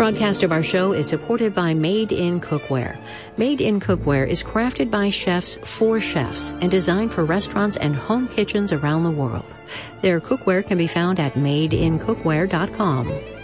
broadcast of our show is supported by Made in Cookware. Made in Cookware is crafted by chefs for chefs and designed for restaurants and home kitchens around the world. Their cookware can be found at madeincookware.com.